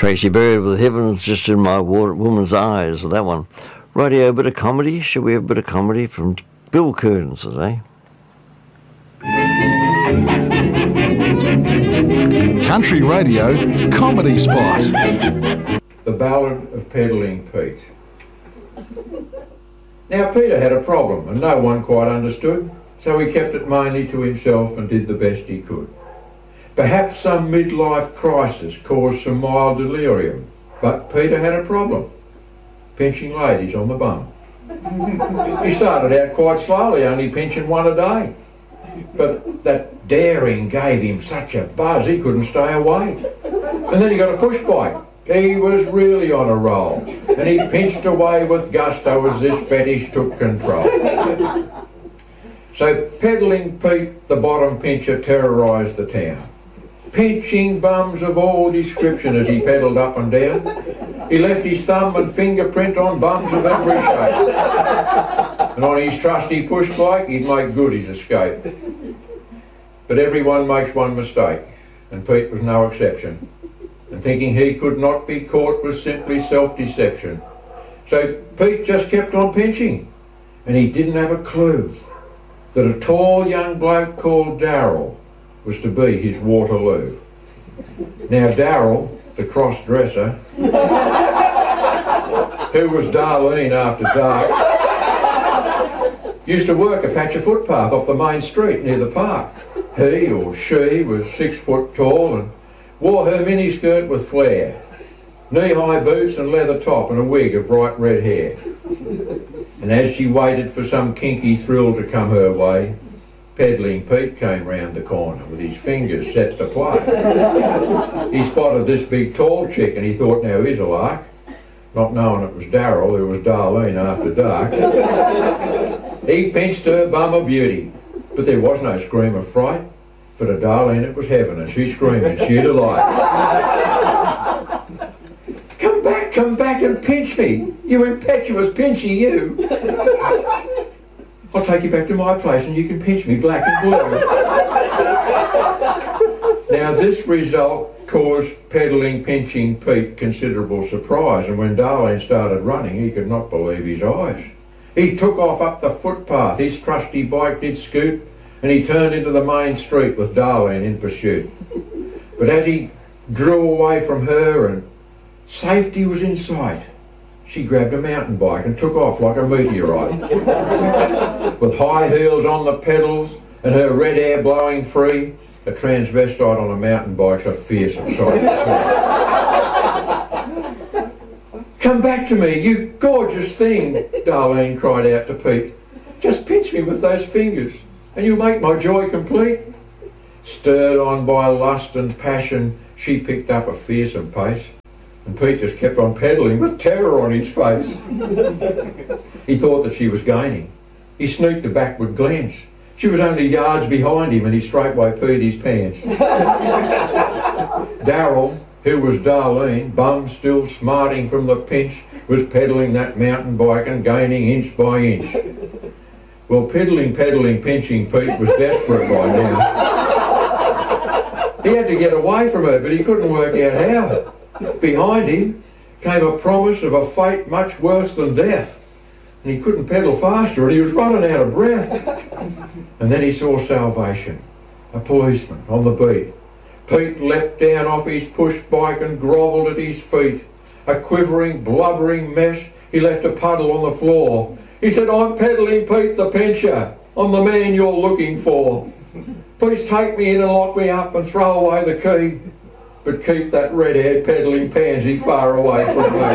Tracy Berry with Heaven's Just in My Woman's Eyes, with that one. Radio, a bit of comedy. Should we have a bit of comedy from Bill Kearns today? Country Radio Comedy Spot. The Ballad of Peddling Pete. Now Peter had a problem and no one quite understood, so he kept it mainly to himself and did the best he could. Perhaps some midlife crisis caused some mild delirium, but Peter had a problem, pinching ladies on the bum. He started out quite slowly, only pinching one a day. But that daring gave him such a buzz he couldn't stay away. And then he got a push bike. He was really on a roll, and he pinched away with gusto as this fetish took control. So Peddling Pete, the bottom pincher, terrorised the town, pinching bums of all description as he pedalled up and down. He left his thumb and fingerprint on bums of every shape. And on his trusty push bike, he'd make good his escape. But everyone makes one mistake, and Pete was no exception. And thinking he could not be caught was simply self-deception. So Pete just kept on pinching, and he didn't have a clue that a tall young bloke called Darryl was to be his Waterloo. Now Darryl, the cross-dresser, who was Darlene after dark, used to work a patch of footpath off the main street near the park. He or she was 6 foot tall and wore her miniskirt with flair, knee-high boots and leather top and a wig of bright red hair. And as she waited for some kinky thrill to come her way, Peddling Pete came round the corner with his fingers set to play. He spotted this big tall chick and he thought, now here's a lark. Not knowing it was Darryl, who was Darlene after dark. He pinched her bum a beauty, but there was no scream of fright. For to Darlene it was heaven, and she screamed in sheer delight. Come back and pinch me, you impetuous pinchy you. I'll take you back to my place and you can pinch me black and blue. Now this result caused Peddling Pinching Pete considerable surprise, and when Darlene started running he could not believe his eyes. He took off up the footpath, his trusty bike did scoot, and he turned into the main street with Darlene in pursuit. But as he drew away from her and safety was in sight, she grabbed a mountain bike and took off like a meteorite. With high heels on the pedals and her red hair blowing free, a transvestite on a mountain bike's a fearsome sight to see. Come back to me, you gorgeous thing, Darlene cried out to Pete. Just pinch me with those fingers and you'll make my joy complete. Stirred on by lust and passion, she picked up a fearsome pace, and Pete just kept on pedalling with terror on his face. He thought that she was gaining. He sneaked a backward glance. She was only yards behind him and he straightway peed his pants. Darryl, who was Darlene, bum still smarting from the pinch, was pedalling that mountain bike and gaining inch by inch. Well, Peddling Pinching Pete was desperate by now. He had to get away from her, but he couldn't work out how. Behind him came a promise of a fate much worse than death. And he couldn't pedal faster and he was running out of breath. And then he saw salvation, a policeman on the beat. Pete leapt down off his push bike and grovelled at his feet. A quivering, blubbering mess, he left a puddle on the floor. He said, I'm Peddling Pete the Pincher. I'm the man you're looking for. Please take me in and lock me up and throw away the key. But keep that red-haired peddling pansy far away from me.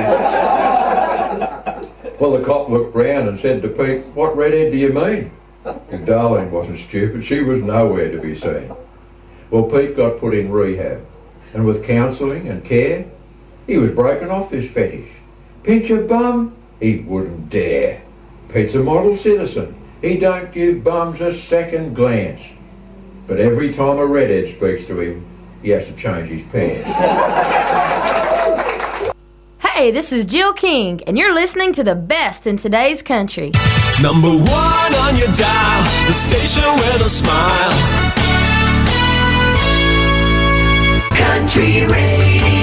Well, the cop looked round and said to Pete, what redhead do you mean? Because Darlene wasn't stupid, she was nowhere to be seen. Well, Pete got put in rehab, and with counselling and care, he was breaking off his fetish. Pinch a bum? He wouldn't dare. Pete's a model citizen. He don't give bums a second glance. But every time a redhead speaks to him, he has to change his pants. Hey, this is Jill King, and you're listening to the best in today's country. Number one on your dial, the station with a smile. Country Radio.